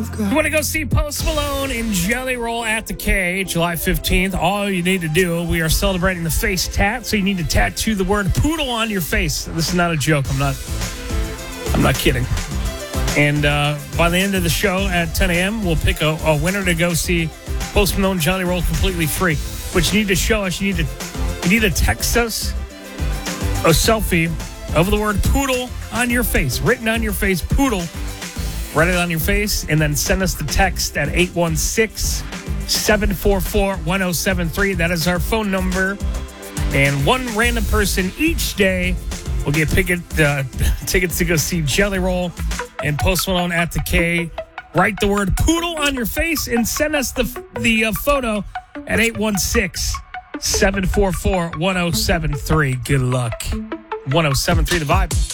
You want to go see Post Malone in Jelly Roll at the K, July 15th. All you need to do, we are celebrating the face tat, so you need to tattoo the word poodle on your face. This is not a joke. I'm not kidding. And by the end of the show at 10 a.m., we'll pick a winner to go see Post Malone Jelly Roll completely free. But you need to show us, you need to text us a selfie of the word poodle on your face, written on your face, poodle. Write it on your face, and then send us the text at 816-744-1073. That is our phone number. And one random person each day will get tickets to go see Jelly Roll and Post Malone at the K. Write the word poodle on your face and send us the photo at 816-744-1073. Good luck. 1073 The Vibe.